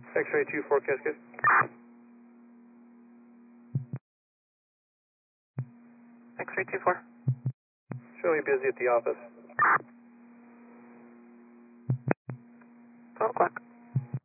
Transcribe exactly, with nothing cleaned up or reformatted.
X-ray two four Cascade. X-ray two four. Showing busy at the office. twelve o'clock.